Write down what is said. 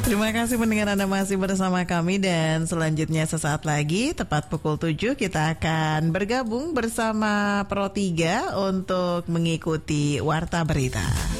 Terima kasih pendengar Anda masih bersama kami dan selanjutnya sesaat lagi tepat pukul 7 kita akan bergabung bersama Pro 3 untuk mengikuti Warta Berita.